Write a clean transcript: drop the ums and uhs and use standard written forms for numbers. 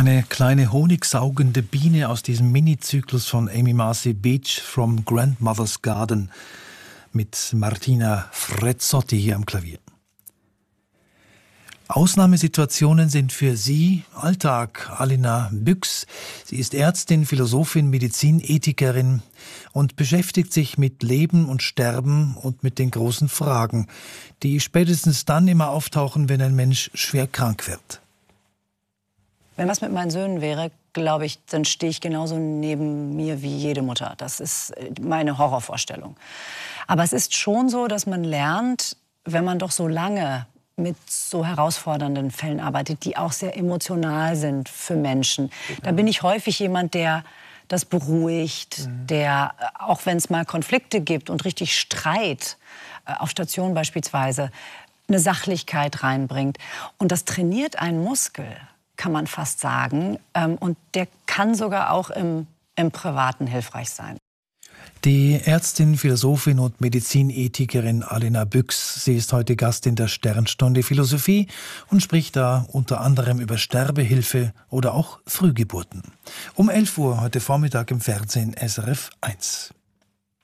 Eine kleine honigsaugende Biene aus diesem Mini-Zyklus von Amy Marcy Beach from Grandmother's Garden mit Martina Frezzotti hier am Klavier. Ausnahmesituationen sind für sie Alltag. Alina Büchs, sie ist Ärztin, Philosophin, Medizinethikerin und beschäftigt sich mit Leben und Sterben und mit den großen Fragen, die spätestens dann immer auftauchen, wenn ein Mensch schwer krank wird. Wenn was mit meinen Söhnen wäre, glaube ich, dann stehe ich genauso neben mir wie jede Mutter. Das ist meine Horrorvorstellung. Aber es ist schon so, dass man lernt, wenn man doch so lange mit so herausfordernden Fällen arbeitet, die auch sehr emotional sind für Menschen. Da bin ich häufig jemand, der das beruhigt, der, auch wenn es mal Konflikte gibt und richtig Streit, auf Station beispielsweise, eine Sachlichkeit reinbringt. Und das trainiert einen Muskel, kann man fast sagen. Und der kann sogar auch im Privaten hilfreich sein. Die Ärztin, Philosophin und Medizinethikerin Alina Büchs, sie ist heute Gast in der Sternstunde Philosophie und spricht da unter anderem über Sterbehilfe oder auch Frühgeburten. Um 11 Uhr heute Vormittag im Fernsehen SRF 1.